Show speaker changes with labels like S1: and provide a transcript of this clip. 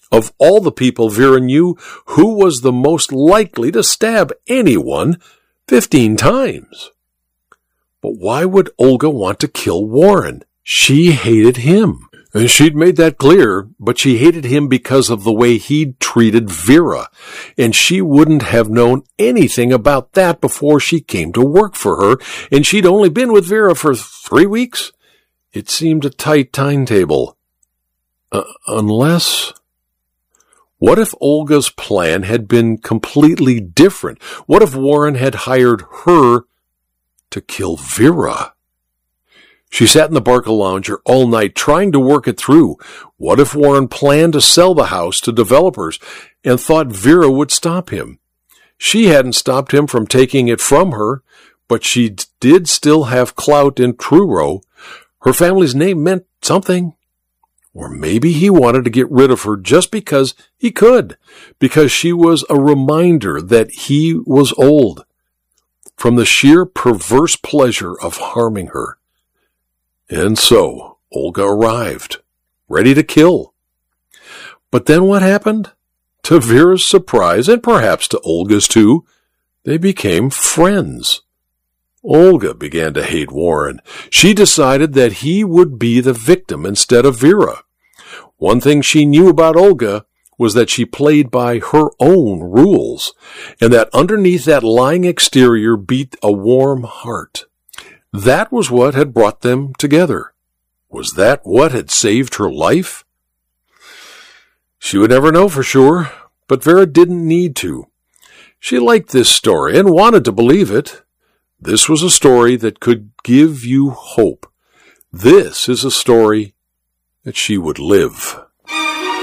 S1: Of all the people Vera knew, who was the most likely to stab anyone 15 times? But why would Olga want to kill Warren? She hated him. And she'd made that clear, but she hated him because of the way he'd treated Vera, and she wouldn't have known anything about that before she came to work for her, and she'd only been with Vera for 3 weeks. It seemed a tight timetable. Unless... What if Olga's plan had been completely different? What if Warren had hired her to kill Vera? She sat in the Barcalounger all night trying to work it through. What if Warren planned to sell the house to developers and thought Vera would stop him? She hadn't stopped him from taking it from her, but she did still have clout in Truro. Her family's name meant something. Or maybe he wanted to get rid of her just because he could, because she was a reminder that he was old, from the sheer perverse pleasure of harming her. And so Olga arrived, ready to kill. But then what happened? To Vera's surprise, and perhaps to Olga's too, they became friends. Olga began to hate Warren. She decided that he would be the victim instead of Vera. One thing she knew about Olga was that she played by her own rules, and that underneath that lying exterior beat a warm heart. That was what had brought them together. Was that what had saved her life? She would never know for sure, but Vera didn't need to. She liked this story and wanted to believe it. This was a story that could give you hope. This is a story that she would live.